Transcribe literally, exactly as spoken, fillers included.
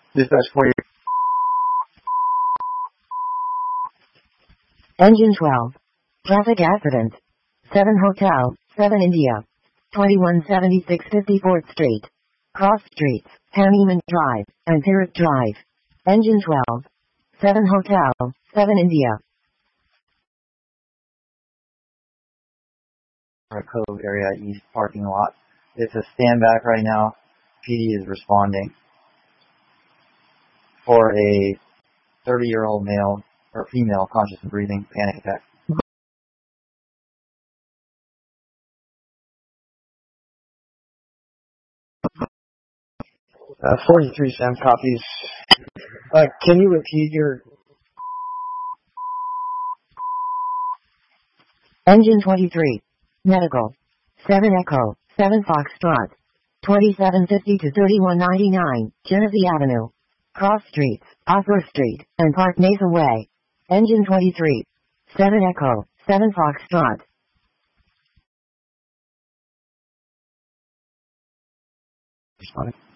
Dispatch for you. Engine twelve. Traffic accident. seven Hotel, seven India. twenty-one seventy-six fifty-fourth Street. Cross Streets, Hahnemann Drive, and Pirate Drive. Engine twelve. seven Hotel, seven India. Our Cove area east parking lot. It's a stand back right now. P D is responding for a thirty year old male or female conscious and breathing panic attack. Uh, forty-three Sam copies. Uh, can you repeat your... Engine twenty-three. Medical. seven Echo, seven Foxtrot. twenty-seven fifty to thirty-one ninety-nine, Genesee Avenue. Cross Streets, Opera Street, and Park Mesa Way. Engine twenty-three. seven Echo, seven Foxtrot. Responding.